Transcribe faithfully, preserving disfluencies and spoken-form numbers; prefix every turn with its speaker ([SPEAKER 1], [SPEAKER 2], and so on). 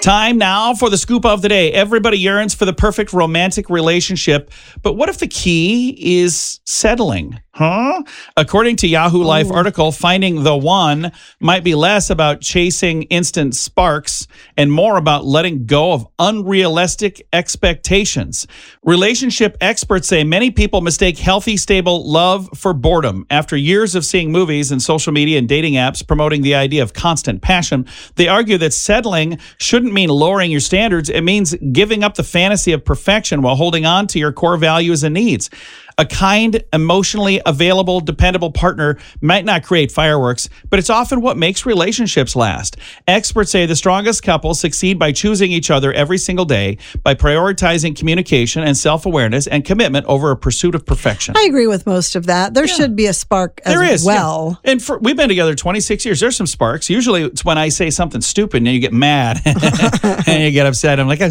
[SPEAKER 1] Time now for the scoop of the day. Everybody yearns for the perfect romantic relationship, but what if the key is settling? Huh? According to Yahoo Life article, finding the one might be less about chasing instant sparks and more about letting go of unrealistic expectations. Relationship experts say many people mistake healthy, stable love for boredom. After years of seeing movies and social media and dating apps promoting the idea of constant passion, they argue that settling shouldn't mean lowering your standards. It means giving up the fantasy of perfection while holding on to your core values and needs. A kind, emotionally available, dependable partner might not create fireworks, but it's often what makes relationships last. Experts say the strongest couples succeed by choosing each other every single day, by prioritizing communication and self-awareness and commitment over a pursuit of perfection.
[SPEAKER 2] I agree with most of that. There yeah. should be a spark as
[SPEAKER 1] there is,
[SPEAKER 2] well.
[SPEAKER 1] Yeah. And for, we've been together twenty-six years. There's some sparks. Usually it's when I say something stupid and you get mad and you get upset. I'm like,